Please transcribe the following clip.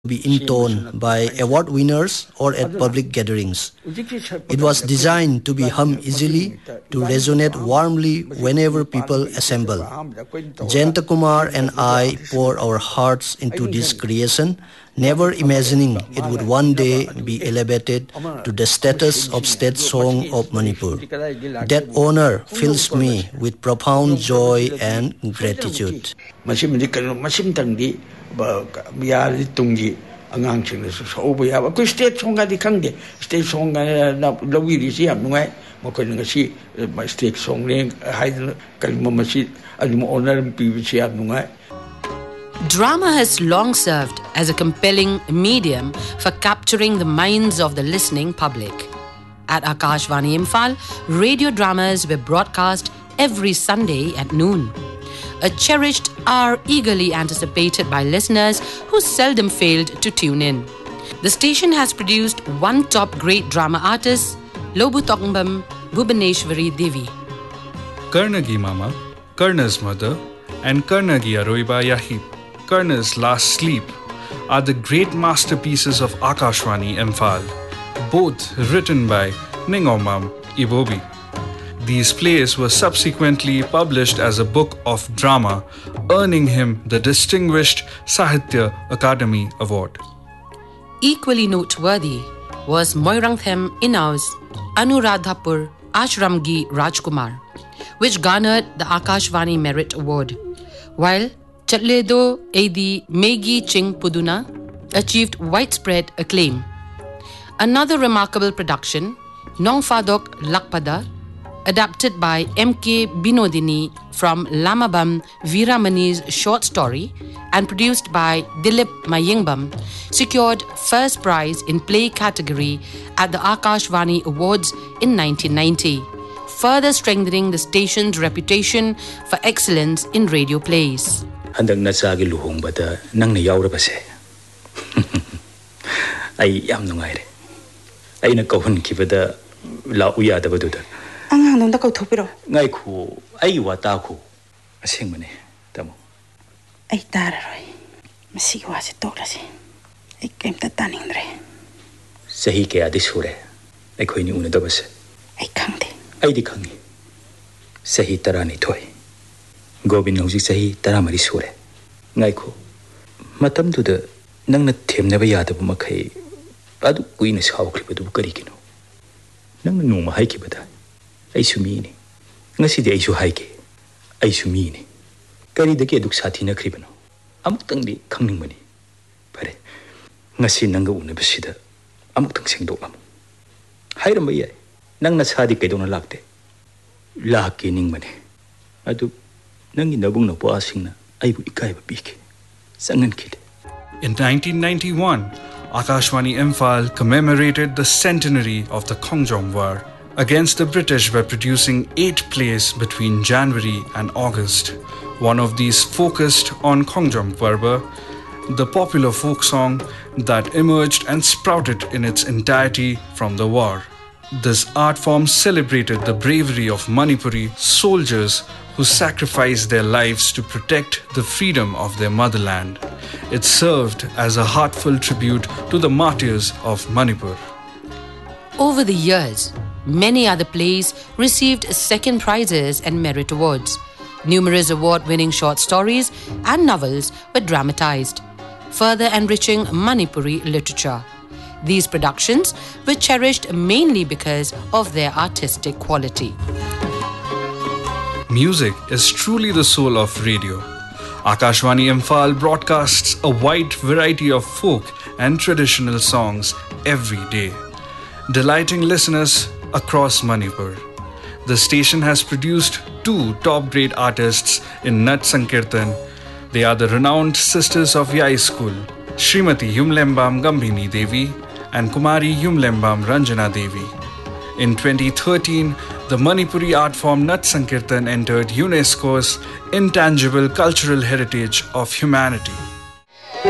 be intoned by award winners or at public gatherings. It was designed to be hummed easily, to resonate warmly whenever people assemble. Jayanta Kumar and I pour our hearts into this creation, never imagining it would one day be elevated to the status of state song of Manipur. That honor fills me with profound joy and gratitude. ꯑꯉꯥꯡꯁꯤꯡꯅꯁꯨ ꯁꯛꯎꯕ ꯌꯥꯕ ꯑꯩꯈꯣꯏ state ꯁꯣꯡꯒꯗꯤ ꯈꯪꯗꯦ state ꯁꯣꯡꯒ ꯂꯧꯕꯤꯔꯤꯁꯤ ꯌꯥꯝ ꯅꯨꯡꯉꯥꯏ ꯃꯈꯣꯏꯅ ꯉꯁꯤ state ꯁꯣꯡꯅꯦ ꯍꯥꯏꯗꯅ ꯀꯔꯤꯒꯨꯝꯕ ꯃꯁꯤ ꯑꯗꯨꯝ ꯑꯣꯅꯔ ꯄꯤꯕꯁꯤ ꯌꯥꯝ ꯅꯨꯡꯉꯥꯏ. Drama has long served as a compelling medium for capturing the minds of the listening public. At Akashvani Imphal, radio dramas were broadcast every Sunday at noon. A cherished hour eagerly anticipated by listeners who seldom failed to tune in. The station has produced one top great drama artist, Lobu Tokmbam Bhubaneshwari Devi. Karnagi Mama, Karna's Mother, and Karnagi Aroiba Yahib, Karna's Last Sleep, are the great masterpieces of Akashvani Imphal, both written by Ningomam Ibobi. These plays were subsequently published as a book of drama, earning him the distinguished Sahitya Akademi Award. Equally noteworthy was Moirangthem Inao's Anuradhapur Ashramgi Rajkumar, which garnered the Akashvani Merit Award, while Chatledo Adi Megi Ching Puduna achieved widespread acclaim. Another remarkable production, Nongfadok Lakpada, adapted by M.K. Binodini from Lamabam Veeramani's short story and produced by Dilip Mayingbam, secured first prize in play category at the Akashvani Awards in 1990, further strengthening the station's reputation for excellence in radio plays. Handak natsagi luhongbada nang nayaurabase. Ay yam nungaire. Ay nakahun kibada la uyadabaduda. Ang nung dakaw thupiro. Ngay ko ay wata ko. Asing mane tamo. Ay tararoy. Masiwa si toklasi. Ay kaim tataningre. Sahi kaya di sure. Ay ko ini una dabase. Ay kangde. Ay di kangi. Sahi tarani toy. Gobin hujik sahi taramari sure. Ngay ko matam duda nang na them na bayada bu makai adu kuina sawkli badu karikino. Nang numa hay kibada. Ay sumini. Ngasi di ay suhayke. Ay sumini. Kari daki aduk sati na kribano. Amuk tang di kangning mani. Pare. Ngasi nangga una basida. Amuk tang sengdok amo. Hayram bayay. Nang nasadi kay doon na lakte. Laki ning mani. Adu nang inabong na po asing na ay bu ikay babike. Sangan kile. In 1991, Akashvani Imphal commemorated the centenary of the Kongjom War. Against the British by producing 8 plays between January and August. One of these focused on Kongjom Parba, the popular folk song that emerged and sprouted in its entirety from the war. This art form celebrated the bravery of Manipuri soldiers who sacrificed their lives to protect the freedom of their motherland. It served as a heartfelt tribute to the martyrs of Manipur. Over the years, many other plays received second prizes and merit awards. Numerous award-winning short stories and novels were dramatized, further enriching Manipuri literature. These productions were cherished mainly because of their artistic quality. Music is truly the soul of radio. Akashvani Imphal broadcasts a wide variety of folk and traditional songs every day, delighting listeners across Manipur. The station has produced 2 top-grade artists in Nat Sankirtan. They are the renowned Sisters of Yai School, Srimati Yumlembam Gambhini Devi and Kumari Yumlembam Ranjana Devi. In 2013, the Manipuri art form Nat Sankirtan entered UNESCO's Intangible Cultural Heritage of Humanity.